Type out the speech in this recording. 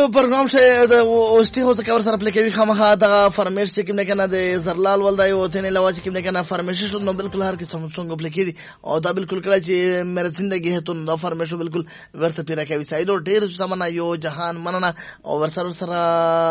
پروګرام شه د اوستي هو څه کور سره پلی کوي خامخا د فرمیش چې کوم نه کنه د زرلال ولدای او ته نه لواج کوم نه کنه فرمیش شو نو بالکل هر کې څنګه پلی کوي او دا بالکل کله چې مې زندگی هته نو فرمیش بالکل ورته پیرا کوي سایدو ډیر زمانہ یو جهان مننه او ورسره